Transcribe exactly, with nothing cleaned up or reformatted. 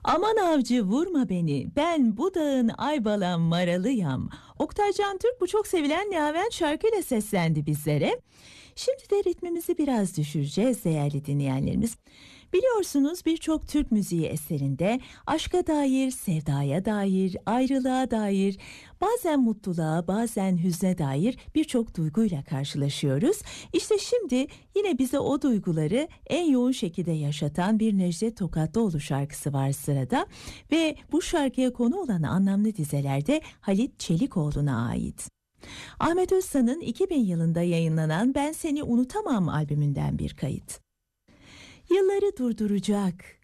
Aman avcı vurma beni, ben bu dağın aybalan maralıyam. Oktay Cantürk bu çok sevilen Nihavent şarkıyla seslendi bizlere. Şimdi de ritmimizi biraz düşüreceğiz değerli dinleyenlerimiz. Biliyorsunuz birçok Türk müziği eserinde aşka dair, sevdaya dair, ayrılığa dair, bazen mutluluğa, bazen hüzne dair birçok duyguyla karşılaşıyoruz. İşte şimdi yine bize o duyguları en yoğun şekilde yaşatan bir Necdet Tokatlıoğlu şarkısı var sırada ve bu şarkıya konu olan anlamlı dizelerde Halit Çelikoğlu'na ait. Ahmet Özsan'ın iki bin yılında yayınlanan Ben Seni Unutamam albümünden bir kayıt. Yılları durduracak,